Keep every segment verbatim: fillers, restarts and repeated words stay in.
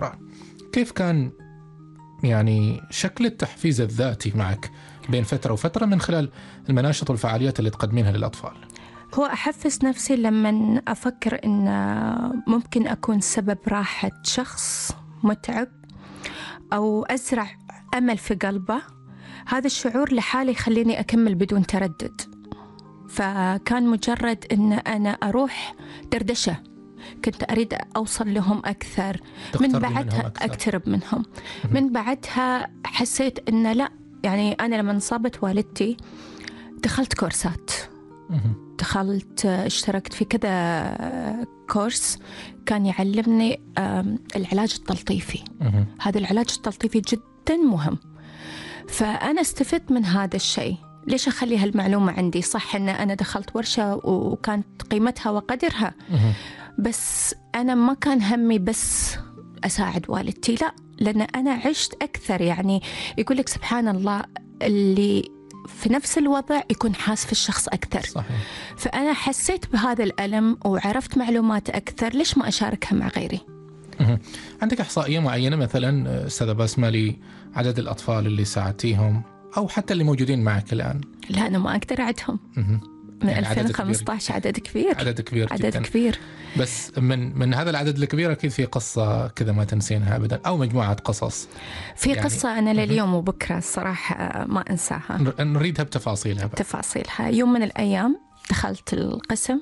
فترة، كيف كان يعني شكل التحفيز الذاتي معك بين فترة وفترة من خلال المناشط والفعاليات اللي تقدمينها للأطفال؟ هو أحفز نفسي لما أفكر إن ممكن أكون سبب راحة شخص متعب أو أزرع أمل في قلبه. هذا الشعور لحالي يخليني أكمل بدون تردد. فكان مجرد إن أنا أروح دردشة، كنت أريد أوصل لهم أكثر، من بعدها أكثر. أقترب منهم. من بعدها حسيت إن لا، يعني أنا لما انصابت والدتي دخلت كورسات، دخلت اشتركت في كذا كورس كان يعلمني العلاج التلطيفي. هذا العلاج التلطيفي جدا مهم، فأنا استفدت من هذا الشيء. ليش أخلي هالمعلومة عندي؟ صح أن أنا دخلت ورشة وكانت قيمتها وقدرها، بس أنا ما كان همي بس أساعد والدتي، لا، لأن أنا عشت أكثر. يعني يقول لك سبحان الله، اللي في نفس الوضع يكون حاس في الشخص أكثر. صحيح. فأنا حسيت بهذا الألم وعرفت معلومات أكثر، ليش ما أشاركها مع غيري؟ عندك إحصائية معينة مثلا أستاذة بسمة لعدد الأطفال اللي ساعدتيهم أو حتى اللي موجودين معك الآن؟ لا، أنا ما أقدر أعدهم. من يعني ألفين وخمسة عشر عدد كبير، عدد كبير عدد جداً. كبير. بس من من هذا العدد الكبير أكيد في قصة كذا ما تنسينها أبدا، أو مجموعة قصص. في يعني قصة أنا لليوم وبكرة الصراحة ما أنساها، نريدها بتفاصيلها بقى. تفاصيلها. يوم من الأيام دخلت القسم،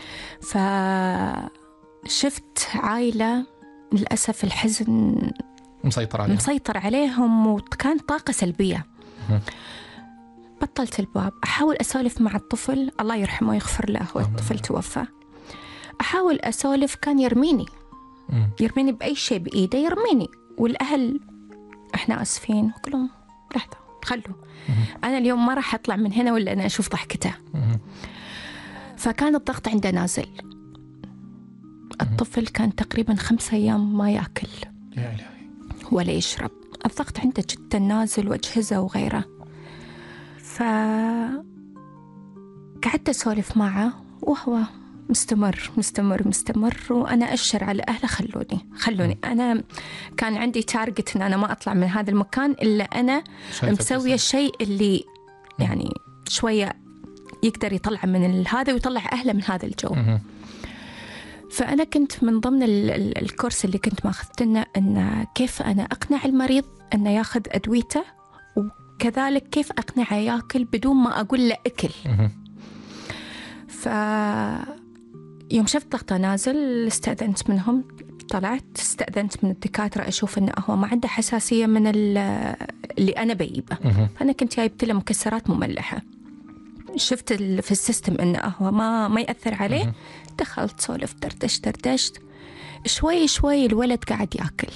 فشفت عائلة للأسف الحزن مسيطر عليهم مسيطر عليهم وكان طاقة سلبية. بطلت الباب، أحاول أسولف مع الطفل، الله يرحمه ويغفر له، والطفل توفى. أحاول أسولف، كان يرميني يرميني بأي شيء بإيده، يرميني. والأهل إحنا أسفين، وكلهم لحظة خلوا، أنا اليوم ما راح أطلع من هنا ولا أنا أشوف ضحكته. فكان الضغط عنده نازل. الطفل كان تقريبا خمسة أيام ما يأكل ولا يشرب، الضغط عنده جدا نازل وأجهزة وغيره. فقعدت أسولف معه وهو مستمر مستمر مستمر، وأنا أشر على أهله خلوني خلوني أنا كان عندي تارجت إن أنا ما أطلع من هذا المكان إلا أنا مسوية الشيء اللي يعني شوية يقدر يطلع من هذا ويطلع أهله من هذا الجو. فأنا كنت من ضمن الكورس اللي كنت ماخذتنا إن كيف أنا أقنع المريض إنه ياخذ أدويته، وكذلك كيف أقنعه يأكل بدون ما أقول له أكل. فيوم شفت ضغطه نازل استأذنت منهم، طلعت استأذنت من الدكاترة أشوف إنه هو ما عنده حساسية من اللي أنا بجيبه. فأنا كنت جايبت له مكسرات مملحة، شفت في السيستم إنه هو ما ما يأثر عليه. دخلت سولف دردش دردشت شوي شوي، الولد قاعد يأكل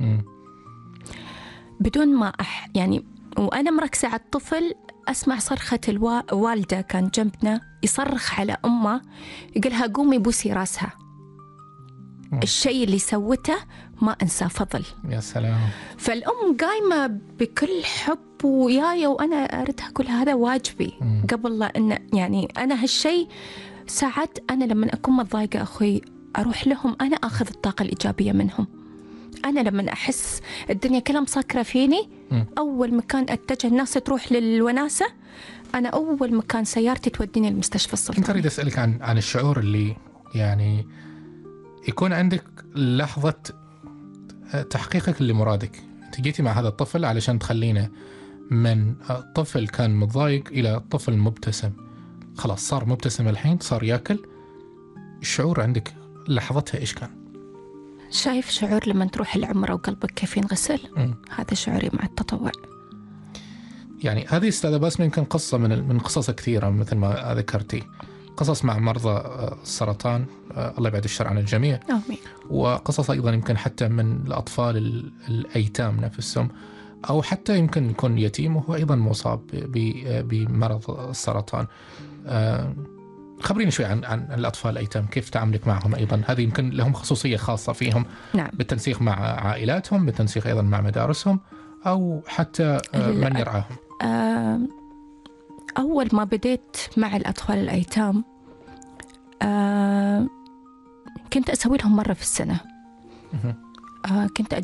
بدون ما أح يعني، وأنا مركزة على الطفل أسمع صرخة الوالدة، كان جنبنا يصرخ على أمه يقولها قومي بوسي راسها. الشيء اللي سوته ما أنسى، فضل. يا سلام. فالأم قايمة بكل حب وياي، وأنا أردها كل هذا واجبي قبل لا إن يعني أنا هالشيء ساعات أنا لما أكون متضايقة أخوي أروح لهم، أنا أخذ الطاقة الإيجابية منهم. أنا لما أحس الدنيا كلها مسكرة فيني، أول مكان أتجه، الناس تروح للوناسة، أنا أول مكان سيارتي توديني المستشفى السلطاني. كنت أريد أسألك عن عن الشعور اللي يعني يكون عندك لحظة تحقيقك لمرادك. أنت جيتي مع هذا الطفل علشان تخلينا من طفل كان متضايق إلى طفل مبتسم، خلاص صار مبتسم الحين، صار يأكل. الشعور عندك لحظتها إيش كان؟ شايف شعور لما تروح العمرة وقلبك كيف ينغسل؟ م. هذا شعوري مع التطوع. يعني هذه أستاذة باسمة يمكن قصة من من قصص كثيرة مثل ما ذكرتي، قصص مع مرضى السرطان، الله يبعد الشر عن الجميع. آمين. وقصص أيضا يمكن حتى من الأطفال الأيتام نفسهم، أو حتى يمكن يكون يتيم وهو أيضا مصاب بمرض السرطان. خبريني شوي عن عن الأطفال الأيتام، كيف تعاملك معهم؟ أيضا هذه يمكن لهم خصوصية خاصة فيهم. نعم. بالتنسيق مع عائلاتهم، بالتنسيق أيضا مع مدارسهم، أو حتى من يرعاهم. أول ما بديت مع الأطفال الأيتام كنت أسوي لهم مرة في السنة. كنت